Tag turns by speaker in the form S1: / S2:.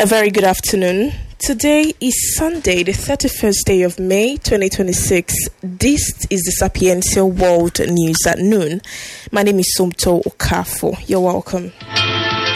S1: A very good afternoon. Today is Sunday, the 31st day of May, 2026. This is the Sapientia World News at noon. My name is Somto Okafo. You're welcome.